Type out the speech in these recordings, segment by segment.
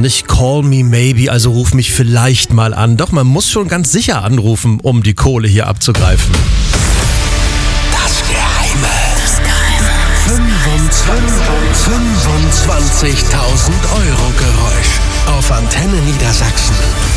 Nicht call me maybe, also ruf mich vielleicht mal an. Doch, man muss schon ganz sicher anrufen, um die Kohle hier abzugreifen. Das Geheime. 25.000 Euro Geräusch auf Antenne Niedersachsen.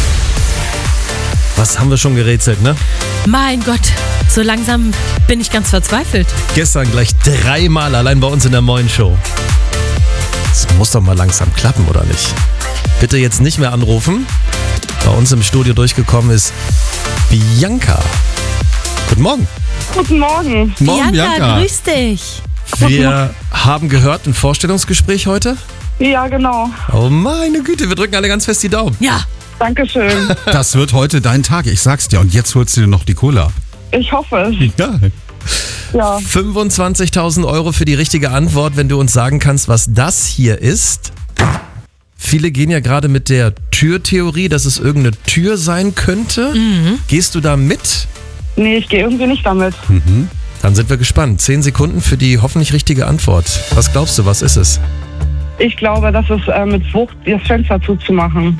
Was haben wir schon gerätselt, ne? Mein Gott, so langsam bin ich ganz verzweifelt. Gestern gleich 3-mal allein bei uns in der Moin-Show. Das muss doch mal langsam klappen, oder nicht? Bitte jetzt nicht mehr anrufen. Bei uns im Studio durchgekommen ist Bianca. Guten Morgen. Guten Morgen. Morgen, Bianca, grüß dich. Wir haben gehört, ein Vorstellungsgespräch heute. Ja, genau. Oh meine Güte, wir drücken alle ganz fest die Daumen. Ja, Dankeschön. Das wird heute dein Tag, ich sag's dir. Und jetzt holst du dir noch die Kohle ab. Ich hoffe es. Ja. Ja. 25.000 Euro für die richtige Antwort, wenn du uns sagen kannst, was das hier ist. Viele gehen ja gerade mit der Türtheorie, dass es irgendeine Tür sein könnte. Gehst du da mit? Nee, ich gehe irgendwie nicht damit. Dann sind wir gespannt. 10 Sekunden für die hoffentlich richtige Antwort. Was glaubst du, was ist es? Ich glaube, das ist mit Wucht, das Fenster zuzumachen.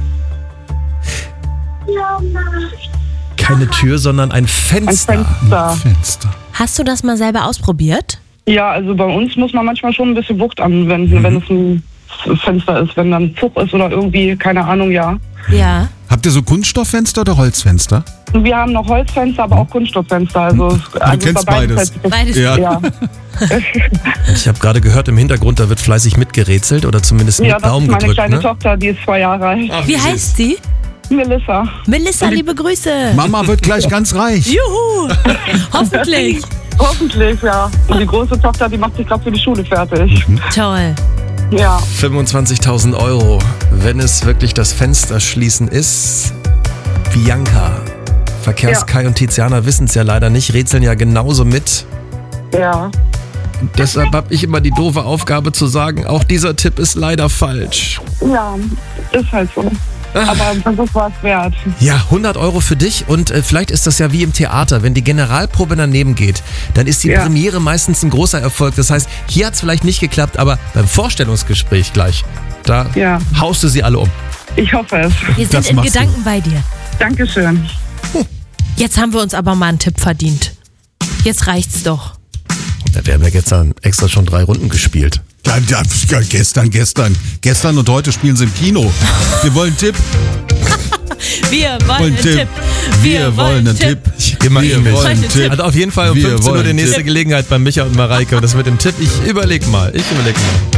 Keine Tür, sondern ein Ein Fenster. Fenster. Fenster. hast du das mal selber ausprobiert? Ja, also bei uns muss man manchmal schon ein bisschen Wucht anwenden, wenn es ein Fenster ist. Wenn dann Zug ist oder irgendwie, keine Ahnung, ja. Ja. Habt ihr so Kunststofffenster oder Holzfenster? Und wir haben noch Holzfenster, aber auch Kunststofffenster. Also kennst bei beiden beides. Beides. Ja. Ja, Ich habe gerade gehört, im Hintergrund, da wird fleißig mitgerätselt oder zumindest mit ja, das ist Daumen meine gedrückt. kleine Ne? Tochter, die ist 2 Jahre alt. Wie heißt sie? Melissa. Melissa, liebe Grüße. Mama wird gleich ganz reich. Juhu. Hoffentlich. Hoffentlich, ja. Und die große Tochter, die macht sich gerade für die Schule fertig. Toll. Ja. 25.000 Euro, wenn es wirklich das Fensterschließen ist. Bianca. Verkehrs-Kai und Tiziana wissen es ja leider nicht, rätseln ja genauso mit. Ja. Und deshalb habe ich immer die doofe Aufgabe zu sagen, auch dieser Tipp ist leider falsch. Ja, ist halt so. Aber ein Versuch war es wert. Ja, 100 Euro für dich und vielleicht ist das ja wie im Theater, wenn die Generalprobe daneben geht, dann ist die Ja. Premiere meistens ein großer Erfolg. Das heißt, hier hat es vielleicht nicht geklappt, aber beim Vorstellungsgespräch gleich, da Ja. haust du sie alle um. Ich hoffe es. Wir Das sind in machst du. Gedanken bei dir. Dankeschön. Jetzt haben wir uns aber mal einen Tipp verdient. Jetzt reicht's doch. Wir haben ja gestern extra schon 3 Runden gespielt. Ja, gestern und heute spielen sie im Kino. Wir wollen einen Tipp. Wir wollen einen Tipp. Tipp. Wir wollen einen Tipp. Immer Wir ähnlich. wollen einen Tipp. Also auf jeden Fall um Wir 15 Uhr wollen die nächste Tipp. Gelegenheit bei Micha und Mareike. Und das mit dem Tipp, ich überleg mal.